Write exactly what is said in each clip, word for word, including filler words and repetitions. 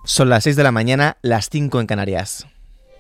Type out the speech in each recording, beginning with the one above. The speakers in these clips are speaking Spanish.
Son las seis de la mañana, las cinco en Canarias.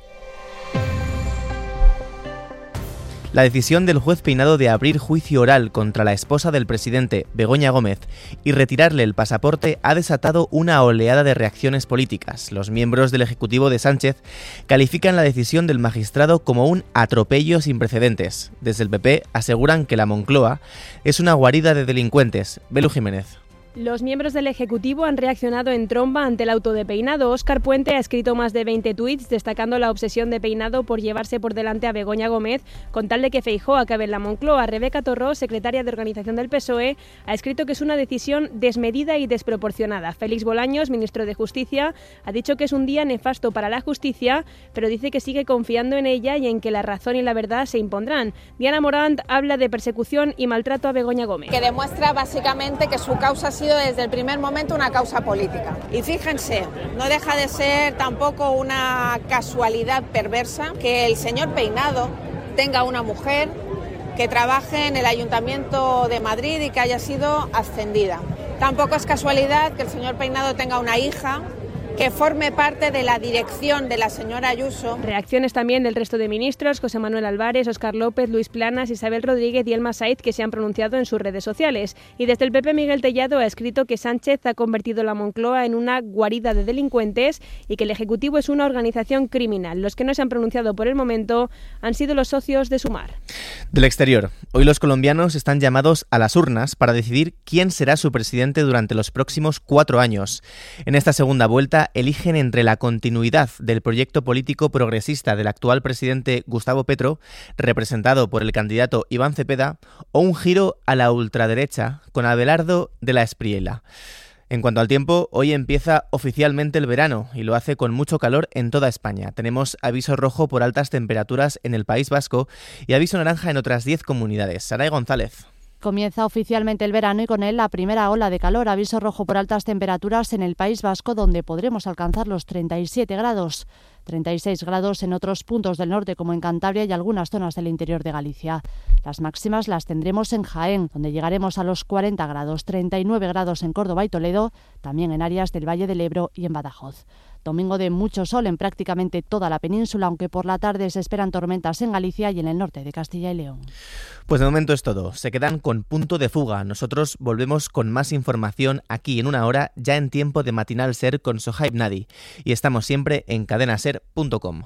La decisión del juez Peinado de abrir juicio oral contra la esposa del presidente, Begoña Gómez, y retirarle el pasaporte ha desatado una oleada de reacciones políticas. Los miembros del Ejecutivo de Sánchez califican la decisión del magistrado como un atropello sin precedentes. Desde el P P aseguran que la Moncloa es una guarida de delincuentes. Belu Jiménez. Los miembros del Ejecutivo han reaccionado en tromba ante el auto de Peinado. Óscar Puente ha escrito más de veinte tuits destacando la obsesión de Peinado por llevarse por delante a Begoña Gómez con tal de que Feijóo acabe en la Moncloa. Rebeca Torró, secretaria de Organización del P S O E, ha escrito que es una decisión desmedida y desproporcionada. Félix Bolaños, ministro de Justicia, ha dicho que es un día nefasto para la justicia, pero dice que sigue confiando en ella y en que la razón y la verdad se impondrán. Diana Morant habla de persecución y maltrato a Begoña Gómez. Que demuestra básicamente que su causa ha sido desde el primer momento una causa política. Y fíjense, no deja de ser tampoco una casualidad perversa que el señor Peinado tenga una mujer que trabaje en el Ayuntamiento de Madrid y que haya sido ascendida. Tampoco es casualidad que el señor Peinado tenga una hija que forme parte de la dirección de la señora Ayuso. Reacciones también del resto de ministros, José Manuel Álvarez, Óscar López, Luis Planas, Isabel Rodríguez y Elma Said, que se han pronunciado en sus redes sociales. Y desde el P P, Miguel Tellado ha escrito que Sánchez ha convertido la Moncloa en una guarida de delincuentes y que el Ejecutivo es una organización criminal. Los que no se han pronunciado por el momento han sido los socios de Sumar. Del exterior, hoy los colombianos están llamados a las urnas para decidir quién será su presidente durante los próximos cuatro años. En esta segunda vuelta, eligen entre la continuidad del proyecto político progresista del actual presidente Gustavo Petro, representado por el candidato Iván Cepeda, o un giro a la ultraderecha con Abelardo de la Espriella. En cuanto al tiempo, hoy empieza oficialmente el verano y lo hace con mucho calor en toda España. Tenemos aviso rojo por altas temperaturas en el País Vasco y aviso naranja en otras diez comunidades. Saray González. Comienza oficialmente el verano y con él la primera ola de calor. Aviso rojo por altas temperaturas en el País Vasco, donde podremos alcanzar los treinta y siete grados. treinta y seis grados en otros puntos del norte, como en Cantabria y algunas zonas del interior de Galicia. Las máximas las tendremos en Jaén, donde llegaremos a los cuarenta grados, treinta y nueve grados en Córdoba y Toledo, también en áreas del Valle del Ebro y en Badajoz. Domingo de mucho sol en prácticamente toda la península, aunque por la tarde se esperan tormentas en Galicia y en el norte de Castilla y León. Pues de momento es todo. Se quedan con Punto de Fuga. Nosotros volvemos con más información aquí en una hora, ya en tiempo de Matinal Ser con Sohaib Nadi. Y estamos siempre en cadena ser punto com.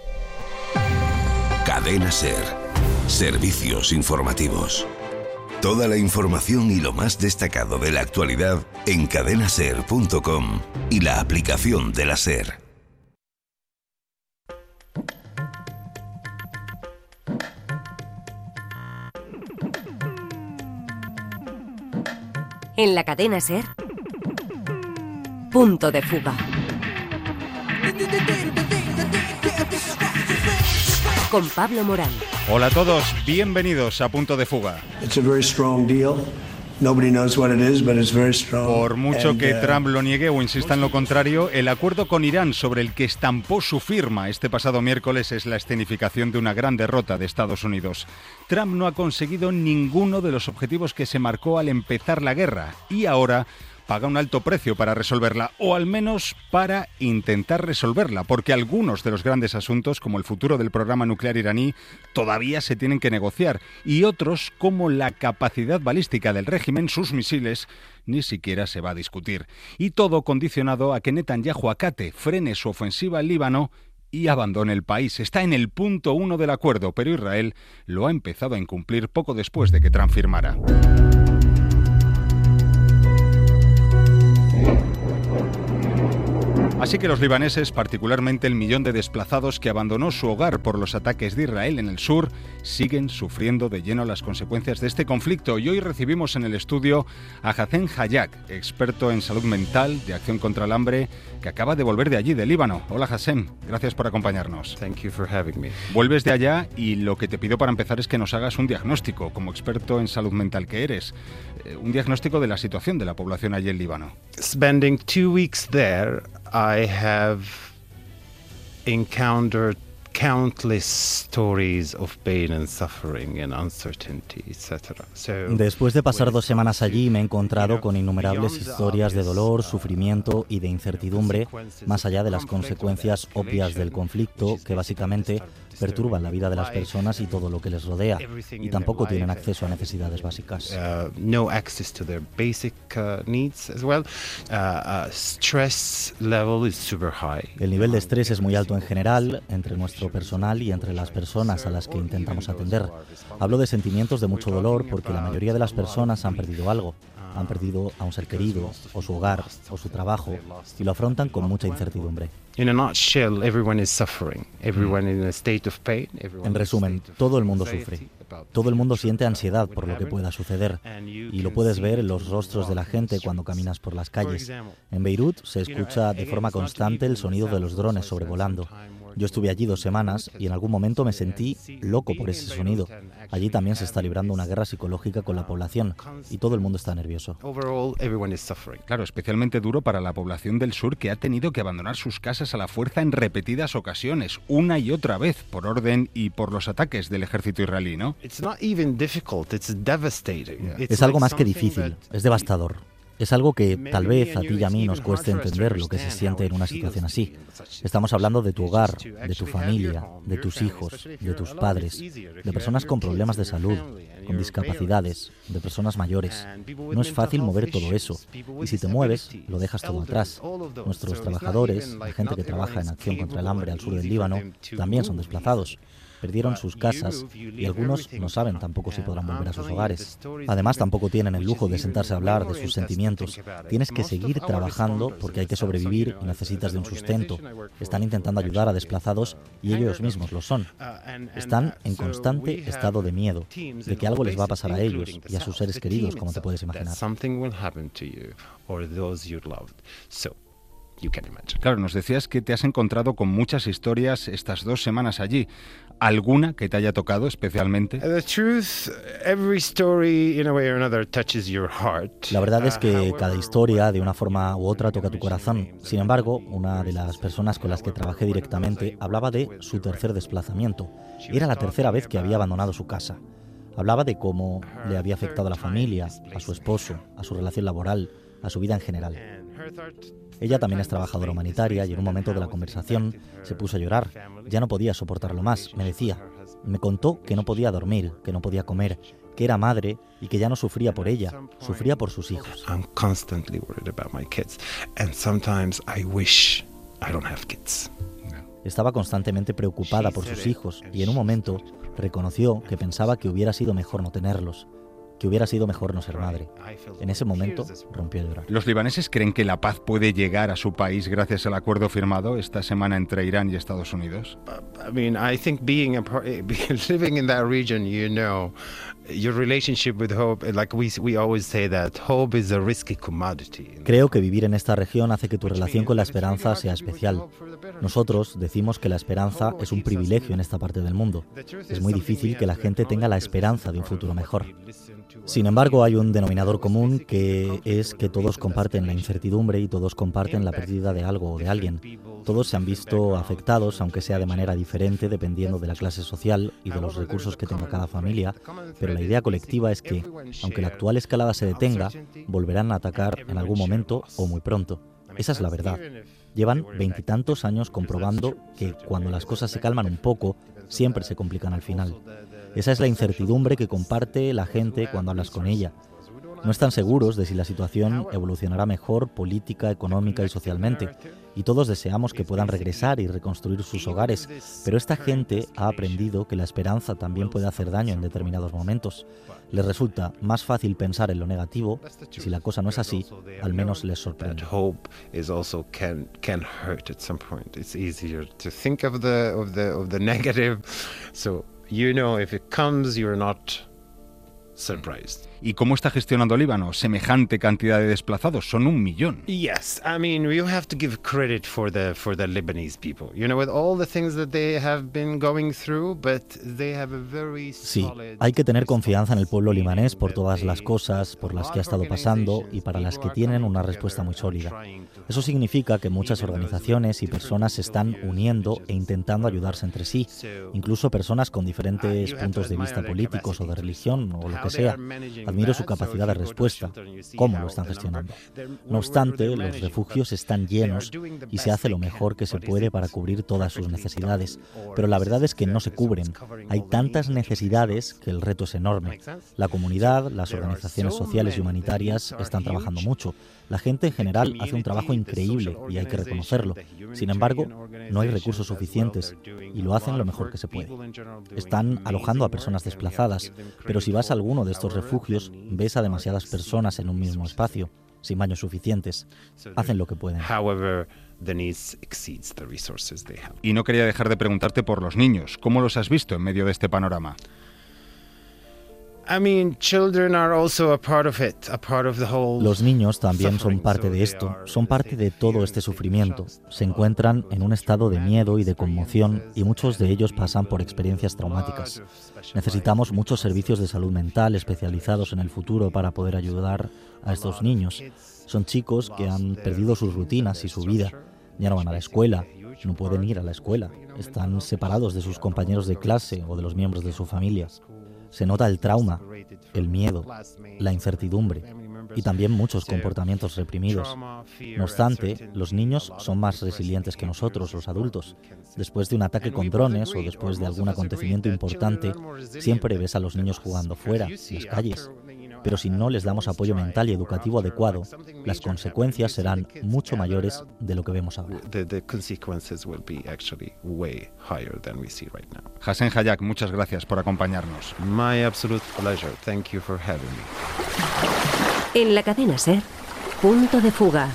Cadena Ser. Servicios informativos. Toda la información y lo más destacado de la actualidad en cadena ser punto com y la aplicación de la SER. En la cadena SER, Punto de Fuga. Con Pablo Morán. Hola a todos, bienvenidos a Punto de Fuga. It's a very strong deal. Nobody knows what it is, but it's very strong. Por mucho And, que uh, Trump lo niegue o insista en lo contrario, el acuerdo con Irán sobre el que estampó su firma este pasado miércoles es la escenificación de una gran derrota de Estados Unidos. Trump no ha conseguido ninguno de los objetivos que se marcó al empezar la guerra y ahora paga un alto precio para resolverla, o al menos para intentar resolverla, porque algunos de los grandes asuntos, como el futuro del programa nuclear iraní, todavía se tienen que negociar, y otros, como la capacidad balística del régimen, sus misiles, ni siquiera se va a discutir. Y todo condicionado a que Netanyahu acate, frene su ofensiva al Líbano y abandone el país. Está en el punto uno del acuerdo, pero Israel lo ha empezado a incumplir poco después de que Trump firmara. Así que los libaneses, particularmente el millón de desplazados que abandonó su hogar por los ataques de Israel en el sur, siguen sufriendo de lleno las consecuencias de este conflicto. Y hoy recibimos en el estudio a Hazen Hayek, experto en salud mental, de acción contra el hambre, que acaba de volver de allí, de Líbano. Hola Hazen, gracias por acompañarnos. Thank you for having me. Vuelves de allá y lo que te pido para empezar es que nos hagas un diagnóstico, como experto en salud mental que eres. Eh, un diagnóstico de la situación de la población allí en Líbano. Spending two weeks there, I have encountered Después de pasar dos semanas allí, me he encontrado con innumerables historias de dolor, sufrimiento y de incertidumbre, más allá de las consecuencias obvias del conflicto, que básicamente perturban la vida de las personas y todo lo que les rodea, y tampoco tienen acceso a necesidades básicas. El nivel de estrés es muy alto en general, entre nuestro personal y entre las personas a las que intentamos atender. Hablo de sentimientos de mucho dolor porque la mayoría de las personas han perdido algo. Han perdido a un ser querido, o su hogar, o su trabajo, y lo afrontan con mucha incertidumbre. En resumen, todo el mundo sufre. Todo el mundo siente ansiedad por lo que pueda suceder, y lo puedes ver en los rostros de la gente cuando caminas por las calles. En Beirut se escucha de forma constante el sonido de los drones sobrevolando. Yo estuve allí dos semanas y en algún momento me sentí loco por ese sonido. Allí también se está librando una guerra psicológica con la población y todo el mundo está nervioso. Claro, especialmente duro para la población del sur, que ha tenido que abandonar sus casas a la fuerza en repetidas ocasiones, una y otra vez, por orden y por los ataques del ejército israelí, ¿no? Es algo más que difícil, es devastador. Es algo que tal vez a ti y a mí nos cueste entender lo que se siente en una situación así. Estamos hablando de tu hogar, de tu familia, de tus hijos, de tus padres, de personas con problemas de salud, con discapacidades, de personas mayores. No es fácil mover todo eso, y si te mueves, lo dejas todo atrás. Nuestros trabajadores, la gente que trabaja en acción contra el hambre al sur del Líbano, también son desplazados. Perdieron sus casas y algunos no saben tampoco si podrán volver a sus hogares. Además, tampoco tienen el lujo de sentarse a hablar de sus sentimientos. Tienes que seguir trabajando porque hay que sobrevivir y necesitas de un sustento. Están intentando ayudar a desplazados y ellos mismos lo son. Están en constante estado de miedo, de que algo les va a pasar a ellos y a sus seres queridos, como te puedes imaginar. Claro, nos decías que te has encontrado con muchas historias estas dos semanas allí. ¿Alguna que te haya tocado especialmente? La verdad es que cada historia, de una forma u otra, toca tu corazón. Sin embargo, una de las personas con las que trabajé directamente hablaba de su tercer desplazamiento. Era la tercera vez que había abandonado su casa. Hablaba de cómo le había afectado a la familia, a su esposo, a su relación laboral, a su vida en general. Ella también es trabajadora humanitaria y en un momento de la conversación se puso a llorar. Ya no podía soportarlo más, me decía. Me contó que no podía dormir, que no podía comer, que era madre y que ya no sufría por ella, sufría por sus hijos. Estaba constantemente preocupada por sus hijos y en un momento reconoció que pensaba que hubiera sido mejor no tenerlos, que hubiera sido mejor no ser madre. En ese momento rompió a llorar. ¿Los libaneses creen que la paz puede llegar a su país gracias al acuerdo firmado esta semana entre Irán y Estados Unidos? I mean, I think being a, living in that region, you know, your relationship with hope, like we we always say that hope is a risky commodity. Creo que vivir en esta región hace que tu relación con la esperanza sea especial. Nosotros decimos que la esperanza es un privilegio en esta parte del mundo. Es muy difícil que la gente tenga la esperanza de un futuro mejor. Sin embargo, hay un denominador común que es que todos comparten la incertidumbre y todos comparten la pérdida de algo o de alguien. Todos se han visto afectados, aunque sea de manera diferente, dependiendo de la clase social y de los recursos que tenga cada familia, pero la idea colectiva es que, aunque la actual escalada se detenga, volverán a atacar en algún momento o muy pronto. Esa es la verdad. Llevan veintitantos años comprobando que cuando las cosas se calman un poco, siempre se complican al final. Esa es la incertidumbre que comparte la gente cuando hablas con ella. No están seguros de si la situación evolucionará mejor política, económica y socialmente, y todos deseamos que puedan regresar y reconstruir sus hogares, pero esta gente ha aprendido que la esperanza también puede hacer daño en determinados momentos. Les resulta más fácil pensar en lo negativo, y si la cosa no es así, al menos les sorprende. You know, if it comes, you're not surprised. ¿Y cómo está gestionando Líbano semejante cantidad de desplazados? Son un millón. Yes, I mean, we have to give credit for the for the Lebanese people. You know, with all the things that they have been going through, but they have a very Sí, hay que tener confianza en el pueblo libanés por todas las cosas por las que ha estado pasando y para las que tienen una respuesta muy sólida. Eso significa que muchas organizaciones y personas se están uniendo e intentando ayudarse entre sí, incluso personas con diferentes puntos de vista políticos o de religión o lo que sea. Admiro su capacidad de respuesta, cómo lo están gestionando. No obstante, los refugios están llenos y se hace lo mejor que se puede para cubrir todas sus necesidades, pero la verdad es que no se cubren. Hay tantas necesidades que el reto es enorme. La comunidad, las organizaciones sociales y humanitarias están trabajando mucho. La gente en general hace un trabajo increíble y hay que reconocerlo. Sin embargo, no hay recursos suficientes y lo hacen lo mejor que se puede. Están alojando a personas desplazadas, pero si vas a alguno de estos refugios, ves a demasiadas personas en un mismo espacio, sin baños suficientes. Hacen lo que pueden. Y no quería dejar de preguntarte por los niños. ¿Cómo los has visto en medio de este panorama? Los niños también son parte de esto, son parte de todo este sufrimiento. Se encuentran en un estado de miedo y de conmoción y muchos de ellos pasan por experiencias traumáticas. Necesitamos muchos servicios de salud mental especializados en el futuro para poder ayudar a estos niños. Son chicos que han perdido sus rutinas y su vida. Ya no van a la escuela, no pueden ir a la escuela. Están separados de sus compañeros de clase o de los miembros de su familia. Se nota el trauma, el miedo, la incertidumbre y también muchos comportamientos reprimidos. No obstante, los niños son más resilientes que nosotros, los adultos. Después de un ataque con drones o después de algún acontecimiento importante, siempre ves a los niños jugando fuera, en las calles. Pero si no les damos apoyo mental y educativo adecuado, las consecuencias serán mucho mayores de lo que vemos ahora. Hassan Hayak, muchas gracias por acompañarnos. My absolute pleasure. Thank you for having me. En la cadena SER, Punto de Fuga.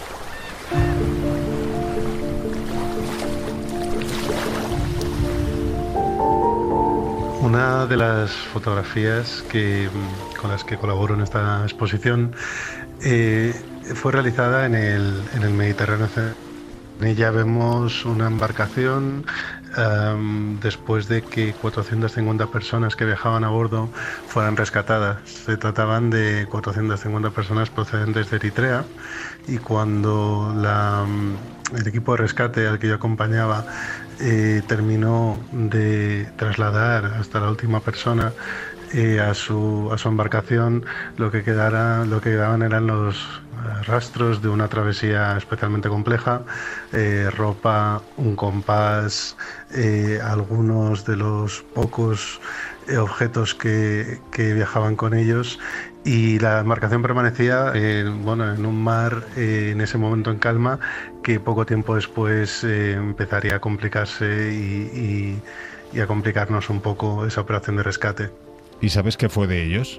Una de las fotografías que, con las que colaboro en esta exposición eh, fue realizada en el, en el Mediterráneo. En ella vemos una embarcación um, después de que cuatrocientas cincuenta personas que viajaban a bordo fueran rescatadas. Se trataban de cuatrocientas cincuenta personas procedentes de Eritrea y cuando la, el equipo de rescate al que yo acompañaba Eh, terminó de trasladar hasta la última persona eh, a su a su embarcación, lo que quedara, lo que quedaban eran los eh, rastros de una travesía especialmente compleja, eh, ropa, un compás, eh, algunos de los pocos eh, objetos que, que viajaban con ellos. Y la embarcación permanecía eh, bueno, en un mar eh, en ese momento en calma, que poco tiempo después eh, empezaría a complicarse y, y, y a complicarnos un poco esa operación de rescate. ¿Y sabes qué fue de ellos?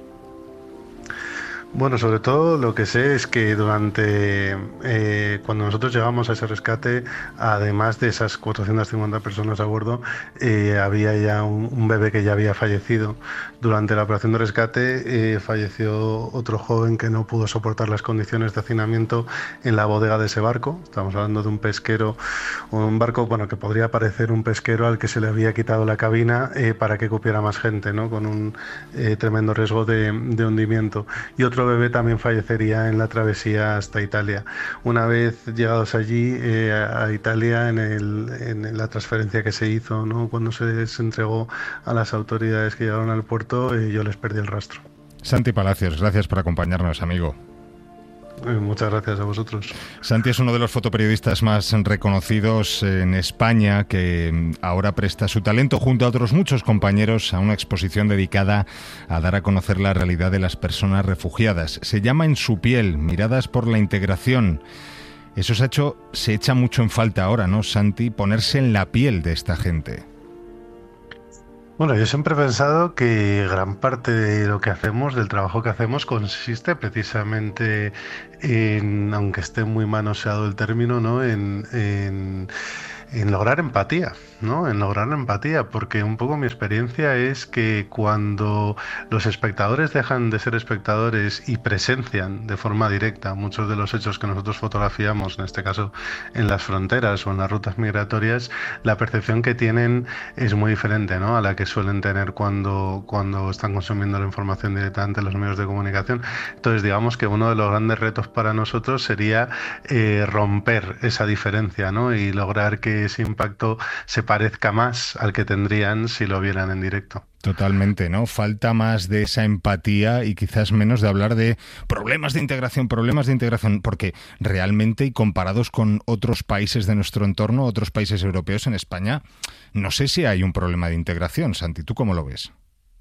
Bueno, sobre todo lo que sé es que durante eh, cuando nosotros llegamos a ese rescate, además de esas cuatrocientas cincuenta personas a bordo, eh, había ya un, un bebé que ya había fallecido. Durante la operación de rescate eh, falleció otro joven que no pudo soportar las condiciones de hacinamiento en la bodega de ese barco. Estamos hablando de un pesquero, un barco bueno que podría parecer un pesquero al que se le había quitado la cabina eh, para que cupiera más gente, ¿no? Con un eh, tremendo riesgo de, de hundimiento. Y otro bebé también fallecería en la travesía hasta Italia. Una vez llegados allí eh, a Italia, en, el, en la transferencia que se hizo, ¿no? Cuando se les entregó a las autoridades que llegaron al puerto, eh, yo les perdí el rastro. Santi Palacios, gracias por acompañarnos, amigo. Muchas gracias a vosotros. Santi es uno de los fotoperiodistas más reconocidos en España, que ahora presta su talento junto a otros muchos compañeros a una exposición dedicada a dar a conocer la realidad de las personas refugiadas. Se llama En su piel, miradas por la integración. Eso se ha hecho, se echa mucho en falta ahora, ¿no, Santi? Ponerse en la piel de esta gente. Bueno, yo siempre he pensado que gran parte de lo que hacemos, del trabajo que hacemos, consiste precisamente en, aunque esté muy manoseado el término, ¿no? en, en, en lograr empatía, ¿no? En lograr empatía, porque un poco mi experiencia es que cuando los espectadores dejan de ser espectadores y presencian de forma directa muchos de los hechos que nosotros fotografiamos, en este caso en las fronteras o en las rutas migratorias, la percepción que tienen es muy diferente, ¿no?, a la que suelen tener cuando, cuando están consumiendo la información directamente en los medios de comunicación. Entonces, digamos que uno de los grandes retos para nosotros sería eh, romper esa diferencia, ¿no?, y lograr que ese impacto se parezca más al que tendrían si lo vieran en directo. Totalmente, ¿no? Falta más de esa empatía y quizás menos de hablar de problemas de integración, problemas de integración, porque realmente, y comparados con otros países de nuestro entorno, otros países europeos, en España, no sé si hay un problema de integración. Santi, ¿tú cómo lo ves?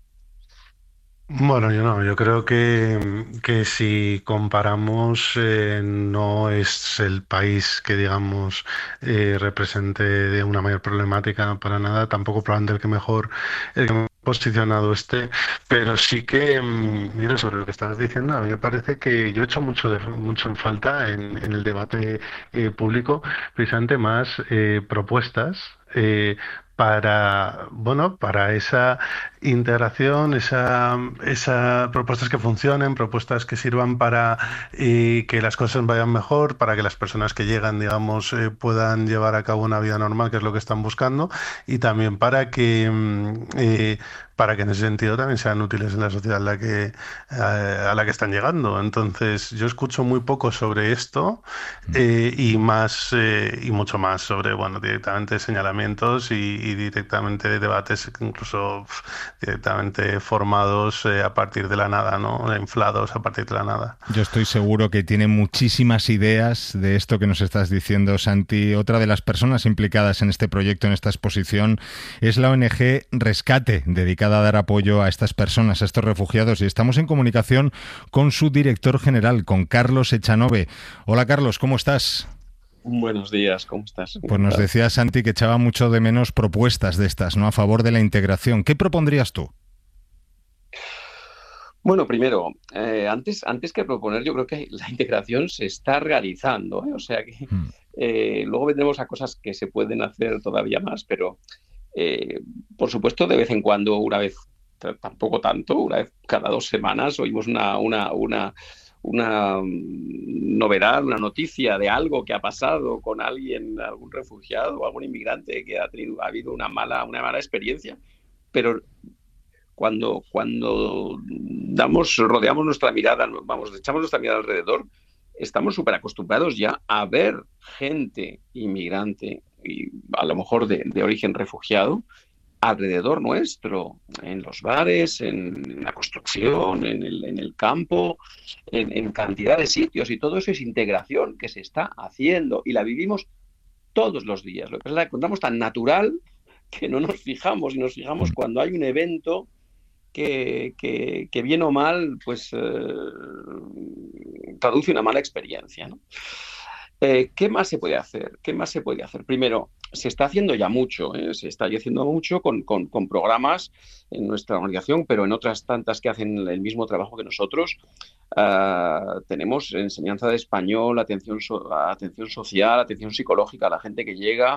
Bueno, yo no, yo creo que, que si comparamos, eh, no es el país que, digamos, eh, represente de una mayor problemática para nada, tampoco probablemente el que mejor, el que mejor posicionado esté, pero sí que, mira, sobre lo que estabas diciendo, a mí me parece que yo he hecho mucho, de, mucho en falta en, en el debate eh, público, precisamente más eh, propuestas, eh, para, bueno, para esa integración, esa, esa propuestas que funcionen, propuestas que sirvan para eh, que las cosas vayan mejor, para que las personas que llegan, digamos, eh, puedan llevar a cabo una vida normal, que es lo que están buscando, y también para que eh, para que en ese sentido también sean útiles en la sociedad a la que, a, a la que están llegando. Entonces, yo escucho muy poco sobre esto eh, y más eh, y mucho más sobre, bueno, directamente señalamientos y, y directamente debates, incluso pff, directamente formados eh, a partir de la nada, ¿no? Inflados a partir de la nada. Yo estoy seguro que tiene muchísimas ideas de esto que nos estás diciendo, Santi. Otra de las personas implicadas en este proyecto, en esta exposición, es la O N G Rescate, dedicada a dar apoyo a estas personas, a estos refugiados, y estamos en comunicación con su director general, con Carlos Echanove. Hola, Carlos, ¿cómo estás? Buenos días, ¿cómo estás? Pues nos decía Santi que echaba mucho de menos propuestas de estas, ¿no?, a favor de la integración. ¿Qué propondrías tú? Bueno, primero, eh, antes, antes que proponer, yo creo que la integración se está realizando, ¿eh? O sea que mm. eh, luego vendremos a cosas que se pueden hacer todavía más, pero Eh, por supuesto, de vez en cuando, una vez, tampoco tanto, una vez cada dos semanas, oímos una, una, una, una novedad, una noticia de algo que ha pasado con alguien, algún refugiado o algún inmigrante que ha tenido, ha habido una mala, una mala experiencia. Pero cuando, cuando damos, rodeamos nuestra mirada, vamos, echamos nuestra mirada alrededor, estamos súper acostumbrados ya a ver gente inmigrante y a lo mejor de, de origen refugiado alrededor nuestro, en los bares, en la construcción, en el, en el campo, en, en cantidad de sitios, y todo eso es integración que se está haciendo y la vivimos todos los días. Lo que pasa es que la encontramos tan natural que no nos fijamos, y nos fijamos cuando hay un evento que, que, que bien o mal, pues eh, traduce una mala experiencia, ¿no? Eh, ¿Qué más se puede hacer? ¿Qué más se puede hacer? Primero, se está haciendo ya mucho, ¿eh? Se está haciendo mucho con, con, con programas en nuestra organización, pero en otras tantas que hacen el mismo trabajo que nosotros. Uh, tenemos enseñanza de español, atención, so, atención social, atención psicológica a la gente que llega,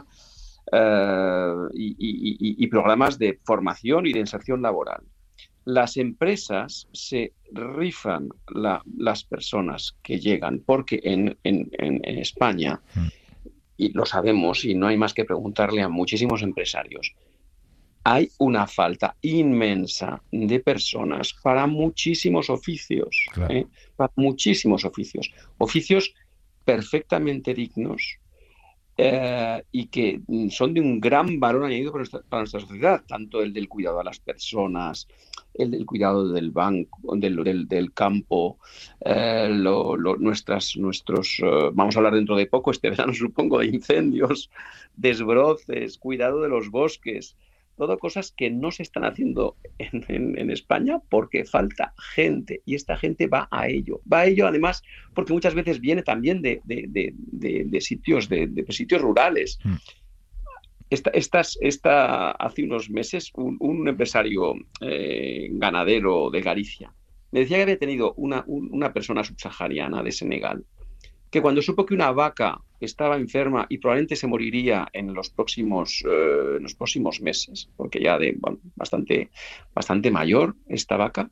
uh, y, y, y programas de formación y de inserción laboral. Las empresas se rifan la, las personas que llegan, porque en, en, en España, y lo sabemos, y no hay más que preguntarle a muchísimos empresarios, hay una falta inmensa de personas para muchísimos oficios, claro. ¿eh? Para muchísimos oficios, oficios perfectamente dignos, Eh, y que son de un gran valor añadido para nuestra, para nuestra sociedad, tanto el del cuidado a las personas, el del cuidado del banco, del, del, del campo, eh, lo, lo, nuestras, nuestros, uh, vamos a hablar dentro de poco, este verano supongo, de incendios, desbroces, cuidado de los bosques, todo cosas que no se están haciendo en, en, en España porque falta gente, y esta gente va a ello. Va a ello además porque muchas veces viene también de, de, de, de, de sitios de, de sitios rurales. Mm. Esta, estas, esta, hace unos meses un, un empresario eh, ganadero de Galicia me decía que había tenido una, un, una persona subsahariana de Senegal, que cuando supo que una vaca estaba enferma y probablemente se moriría en los próximos, eh, en los próximos meses, porque ya de bueno, bastante, bastante mayor esta vaca,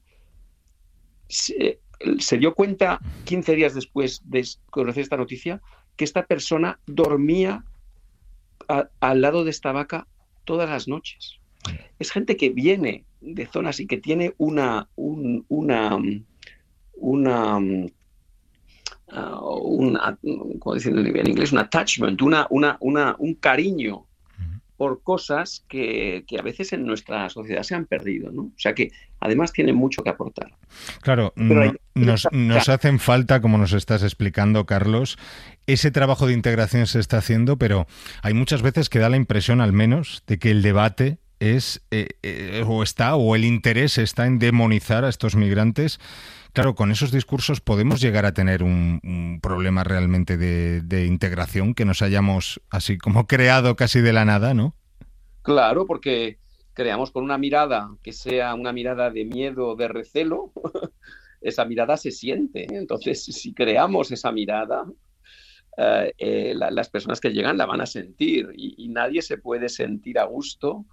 se, se dio cuenta quince días después de conocer esta noticia que esta persona dormía a, al lado de esta vaca todas las noches. Es gente que viene de zonas y que tiene una, un, una, una Uh, un, ¿cómo decirlo en inglés? Un attachment, una, una, una, un cariño por cosas que, que a veces en nuestra sociedad se han perdido, ¿no? O sea que además tienen mucho que aportar. Claro, no, hay... nos, nos hacen falta, como nos estás explicando, Carlos, ese trabajo de integración se está haciendo, pero hay muchas veces que da la impresión, al menos, de que el debate es eh, eh, o está, o el interés está en demonizar a estos migrantes. Claro, con esos discursos podemos llegar a tener un, un problema realmente de, de integración, que nos hayamos así como creado casi de la nada, ¿no? Claro, porque creamos con una mirada que sea una mirada de miedo, de recelo, esa mirada se siente. Entonces, si creamos esa mirada, eh, eh, la, las personas que llegan la van a sentir y, y nadie se puede sentir a gusto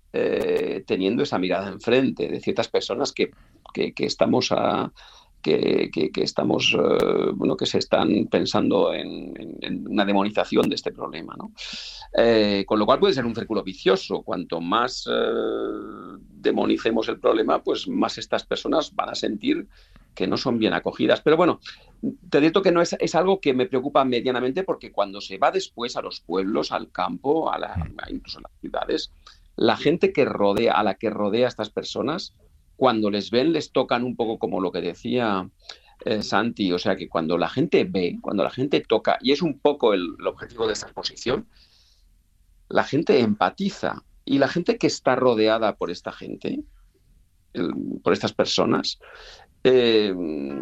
eh, teniendo esa mirada enfrente de ciertas personas que Que, que estamos a que, que, que estamos uh, bueno que se están pensando en, en, en una demonización de este problema, ¿no? Eh, con lo cual puede ser un círculo vicioso. Cuanto más uh, demonicemos el problema, pues más estas personas van a sentir que no son bien acogidas. Pero bueno, te digo que no es, es algo que me preocupa medianamente, porque cuando se va después a los pueblos, al campo, a la, incluso a las ciudades, la gente que rodea a la que rodea a estas personas, cuando les ven, les tocan un poco como lo que decía eh, Santi, o sea que cuando la gente ve, cuando la gente toca, y es un poco el, el objetivo de esta exposición, la gente empatiza, y la gente que está rodeada por esta gente, el, por estas personas, eh,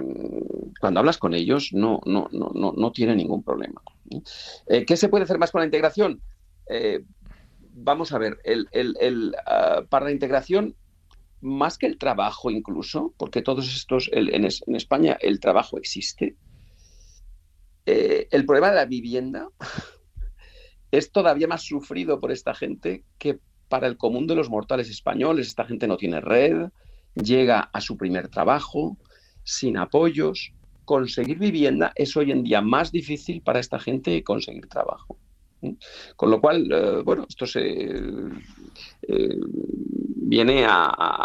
cuando hablas con ellos no, no, no, no, no tiene ningún problema. Eh, ¿Qué se puede hacer más con la integración? Eh, vamos a ver, el, el, el, uh, para la integración, más que el trabajo incluso, porque todos estos, el, en, es, en España el trabajo existe, eh, el problema de la vivienda es todavía más sufrido por esta gente que para el común de los mortales españoles. Esta gente no tiene red, llega a su primer trabajo, sin apoyos. Conseguir vivienda es hoy en día más difícil para esta gente que conseguir trabajo. Con lo cual, eh, bueno, esto se eh, viene a,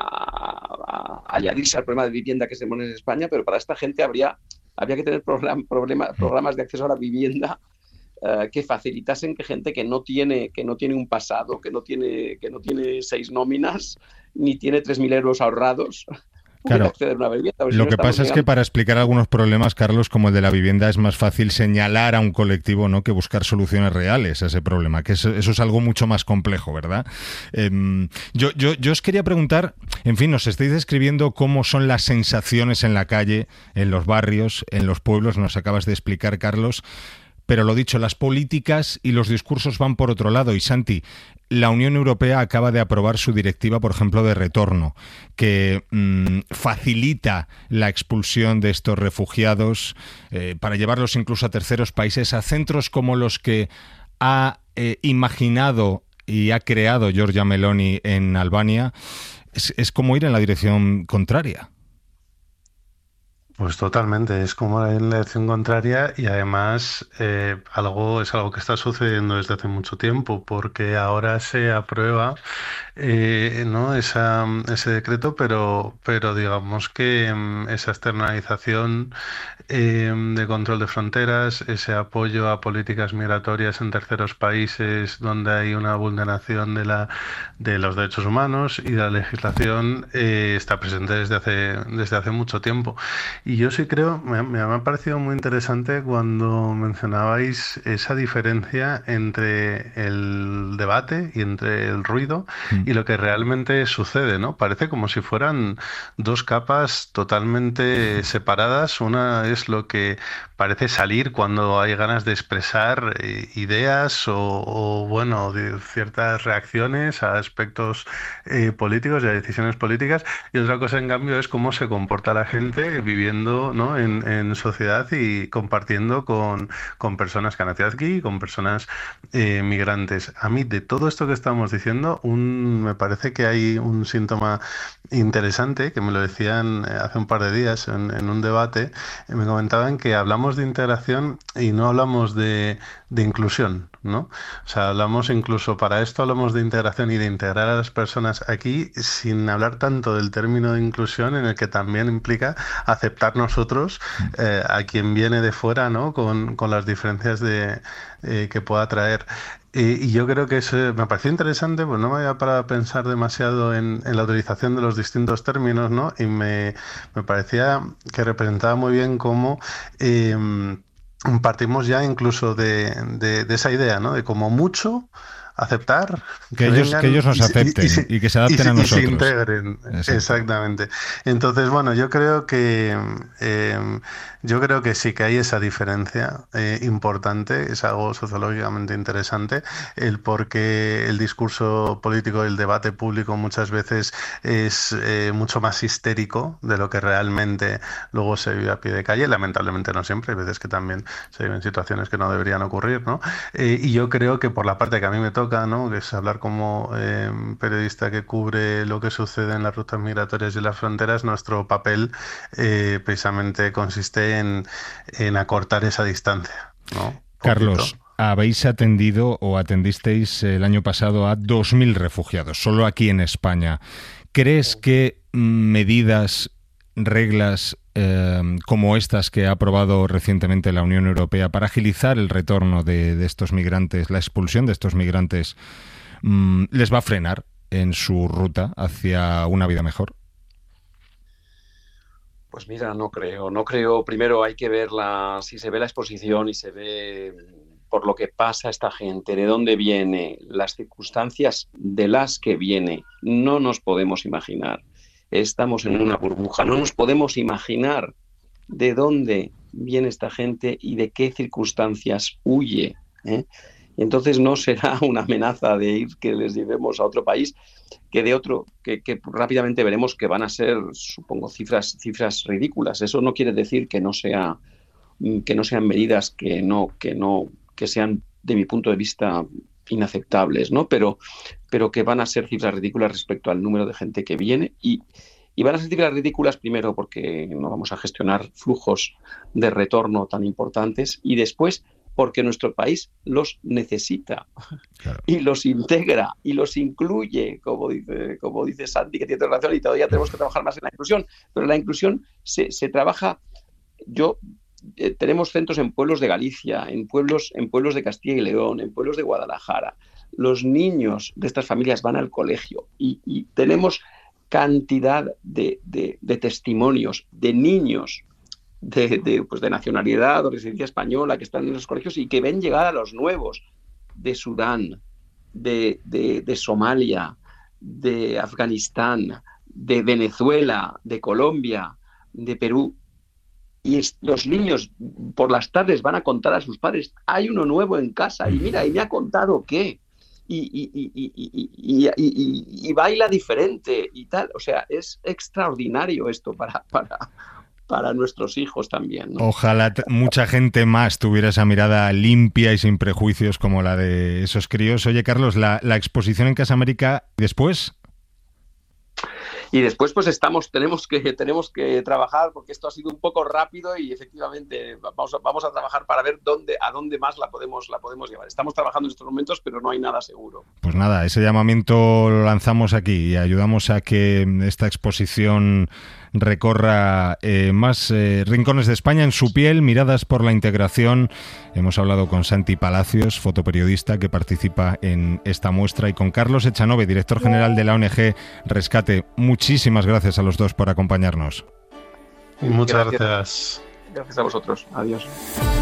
a, a añadirse al problema de vivienda que se pone en España, pero para esta gente habría, habría que tener program, problema, programas de acceso a la vivienda eh, que facilitasen que gente que no tiene, que no tiene un pasado, que no tiene, que no tiene seis nóminas, ni tiene tres mil euros ahorrados. Claro, lo que pasa es que para explicar algunos problemas, Carlos, como el de la vivienda, es más fácil señalar a un colectivo, ¿no?, que buscar soluciones reales a ese problema, que eso, eso es algo mucho más complejo, ¿verdad? Eh, yo, yo, yo os quería preguntar, en fin, nos estáis describiendo cómo son las sensaciones en la calle, en los barrios, en los pueblos, nos acabas de explicar, Carlos. Pero lo dicho, las políticas y los discursos van por otro lado. Y Santi, la Unión Europea acaba de aprobar su directiva, por ejemplo, de retorno, que mmm, facilita la expulsión de estos refugiados eh, para llevarlos incluso a terceros países, a centros como los que ha eh, imaginado y ha creado Giorgia Meloni en Albania. Es, es como ir en la dirección contraria. Pues totalmente, es como en la dirección contraria y además eh, algo es algo que está sucediendo desde hace mucho tiempo, porque ahora se aprueba eh, ¿no? Esa, ese decreto, pero, pero digamos que um, esa externalización eh, de control de fronteras, ese apoyo a políticas migratorias en terceros países donde hay una vulneración de, la, de los derechos humanos y de la legislación eh, está presente desde hace, desde hace mucho tiempo. Y yo sí creo, me, me ha parecido muy interesante cuando mencionabais esa diferencia entre el debate y entre el ruido mm. y lo que realmente sucede, ¿no? Parece como si fueran dos capas totalmente separadas. Una es lo que parece salir cuando hay ganas de expresar eh, ideas o, o, bueno, de ciertas reacciones a aspectos eh, políticos y a decisiones políticas. Y otra cosa, en cambio, es cómo se comporta la gente viviendo viviendo, ¿no? en, en sociedad y compartiendo con, con personas que han nacido aquí, con personas eh, migrantes. A mí, de todo esto que estamos diciendo, un, me parece que hay un síntoma interesante, que me lo decían hace un par de días en, en un debate, me comentaban que hablamos de integración y no hablamos de, de inclusión, ¿no? O sea, hablamos incluso para esto, hablamos de integración y de integrar a las personas aquí sin hablar tanto del término de inclusión, en el que también implica aceptar nosotros eh, a quien viene de fuera, ¿no? Con, con las diferencias de, eh, que pueda traer. Y yo creo que eso me pareció interesante, pues no me había parado a pensar demasiado en, en la utilización de los distintos términos, ¿no? Y me, me parecía que representaba muy bien cómo eh, partimos ya incluso de, de, de esa idea, ¿no? De como mucho aceptar que, que, ellos, vengan, que ellos nos y, acepten y, y, y que se adapten y, a nosotros y se integren. Exacto. Exactamente. Entonces, bueno, yo creo que eh, yo creo que sí que hay esa diferencia eh, importante, es algo sociológicamente interesante, el por qué el discurso político, el debate público muchas veces es eh, mucho más histérico de lo que realmente luego se vive a pie de calle. Lamentablemente no siempre, hay veces que también se viven situaciones que no deberían ocurrir, ¿no? Eh, y yo creo que por la parte que a mí me toca, ¿no? Que es hablar como eh, periodista que cubre lo que sucede en las rutas migratorias y las fronteras, nuestro papel eh, precisamente consiste en, en acortar esa distancia, ¿no? Carlos, habéis atendido o atendisteis el año pasado a dos mil refugiados, solo aquí en España. ¿Crees que medidas, reglas eh, como estas que ha aprobado recientemente la Unión Europea para agilizar el retorno de, de estos migrantes, la expulsión de estos migrantes, mmm, les va a frenar en su ruta hacia una vida mejor? Pues mira, no creo, no creo. Primero hay que ver la, si se ve la exposición y se ve por lo que pasa esta gente, de dónde viene, las circunstancias de las que viene, no nos podemos imaginar. Estamos en una burbuja, no nos podemos imaginar de dónde viene esta gente y de qué circunstancias huye, ¿eh? Y entonces no será una amenaza de ir que les llevemos a otro país, que de otro, que, que rápidamente veremos que van a ser, supongo, cifras, cifras ridículas. Eso no quiere decir que no sea, que no sean medidas que no, que no, que sean, de mi punto de vista, inaceptables, ¿no? Pero, pero que van a ser cifras ridículas respecto al número de gente que viene y, y van a ser cifras ridículas primero porque no vamos a gestionar flujos de retorno tan importantes y después porque nuestro país los necesita, claro, y los integra y los incluye, como dice, como dice Santi, que tiene razón, y todavía tenemos que trabajar más en la inclusión, pero la inclusión se, se trabaja, yo eh, tenemos centros en pueblos de Galicia, en pueblos, en pueblos de Castilla y León, en pueblos de Guadalajara. Los niños de estas familias van al colegio y, y tenemos cantidad de, de, de testimonios de niños De, de, pues de nacionalidad o residencia española que están en los colegios y que ven llegar a los nuevos de Sudán, de, de, de Somalia, de Afganistán, de Venezuela, de Colombia, de Perú. Y es, los niños por las tardes van a contar a sus padres, hay uno nuevo en casa y mira, y me ha contado qué. Y, y, y, y, y, y, y, y baila diferente y tal. O sea, es extraordinario esto para... para para nuestros hijos también, ¿no? Ojalá t- mucha gente más tuviera esa mirada limpia y sin prejuicios como la de esos críos. Oye, Carlos, la, la exposición en Casa América, ¿después? Y después pues estamos, tenemos que, tenemos que trabajar porque esto ha sido un poco rápido y efectivamente vamos a, vamos a trabajar para ver dónde, a dónde más la podemos, la podemos llevar. Estamos trabajando en estos momentos, pero no hay nada seguro. Pues nada, ese llamamiento lo lanzamos aquí y ayudamos a que esta exposición recorra eh, más eh, rincones de España en su piel, miradas por la integración. Hemos hablado con Santi Palacios, fotoperiodista que participa en esta muestra, y con Carlos Echanove, director general de la O N G Rescate. Muchísimas gracias a los dos por acompañarnos. Muchas gracias. Gracias a vosotros. Adiós.